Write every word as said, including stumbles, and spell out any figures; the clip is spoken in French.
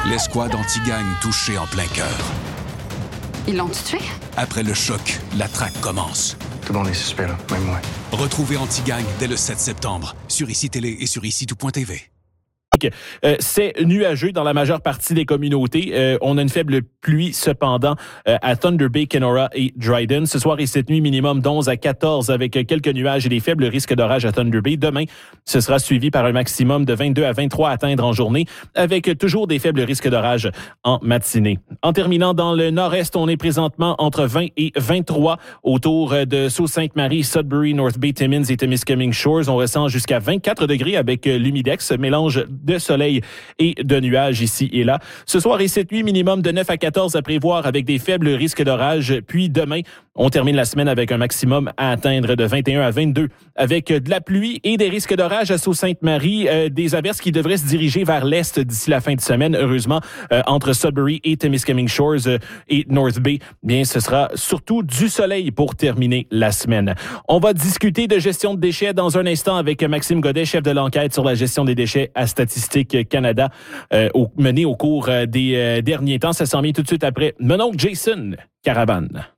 L'escouade anti-gang touchée en plein cœur. Ils l'ont tué? Après le choc, la traque commence. Tout le monde est suspect, là, même moi. Retrouvez Anti-Gang dès le sept septembre sur I C I Télé et sur ici tout point t v. Euh, c'est nuageux dans la majeure partie des communautés. Euh, on a une faible pluie cependant euh, à Thunder Bay, Kenora et Dryden. Ce soir et cette nuit, minimum d'onze à quatorze avec quelques nuages et des faibles risques d'orage à Thunder Bay. Demain, ce sera suivi par un maximum de vingt-deux à vingt-trois à atteindre en journée avec toujours des faibles risques d'orage en matinée. En terminant dans le nord-est, on est présentement entre vingt et vingt-trois autour de Sault-Sainte-Marie, Sudbury, North Bay, Timmins et Temiskaming Shores. On ressent jusqu'à vingt-quatre degrés avec l'humidex, mélange de soleil et de nuages ici et là. Ce soir et cette nuit, minimum de neuf à quatorze à prévoir avec des faibles risques d'orage. Puis demain, on termine la semaine avec un maximum à atteindre de vingt et un à vingt-deux avec de la pluie et des risques d'orage à Sault-Sainte-Marie. Euh, des averses qui devraient se diriger vers l'est d'ici la fin de semaine. Heureusement, euh, entre Sudbury et Temiskaming Shores euh, et North Bay, bien, ce sera surtout du soleil pour terminer la semaine. On va discuter de gestion de déchets dans un instant avec Maxime Godet, chef de l'enquête sur la gestion des déchets à Statistique Canada, euh, au, menée au cours euh, des euh, derniers temps. Ça s'en vient tout de suite après mon oncle Jason Caravane.